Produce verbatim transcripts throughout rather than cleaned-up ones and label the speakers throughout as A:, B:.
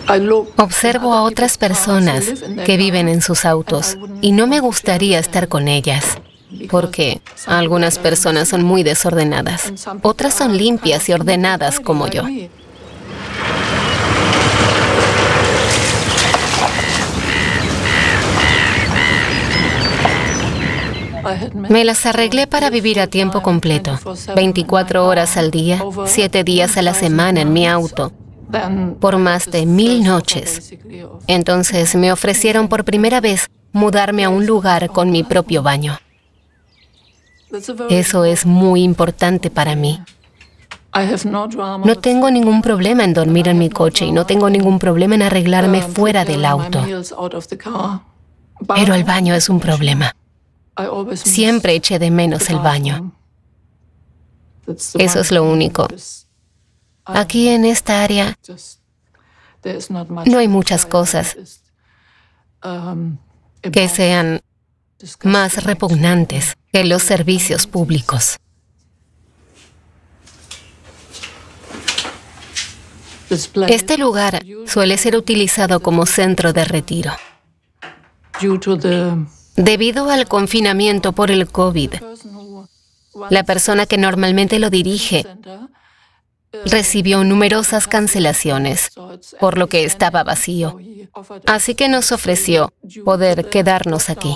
A: Observo a otras personas que viven en sus autos y no me gustaría estar con ellas, porque algunas personas son muy desordenadas, otras son limpias y ordenadas como yo. Me las arreglé para vivir a tiempo completo, veinticuatro horas al día, siete días a la semana en mi auto, por más de mil noches. Entonces me ofrecieron por primera vez mudarme a un lugar con mi propio baño. Eso es muy importante para mí. No tengo ningún problema en dormir en mi coche y no tengo ningún problema en arreglarme fuera del auto. Pero el baño es un problema. Siempre eché de menos el baño. Eso es lo único. Aquí en esta área no hay muchas cosas que sean más repugnantes que los servicios públicos. Este lugar suele ser utilizado como centro de retiro. Debido al confinamiento por el COVID, la persona que normalmente lo dirige recibió numerosas cancelaciones, por lo que estaba vacío. Así que nos ofreció poder quedarnos aquí.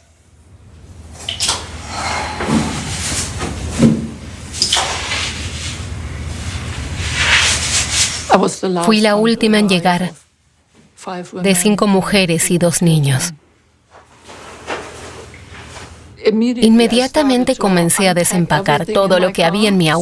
A: Fui la última en llegar, de cinco mujeres y dos niños. Inmediatamente comencé a desempacar todo lo que había en mi auto.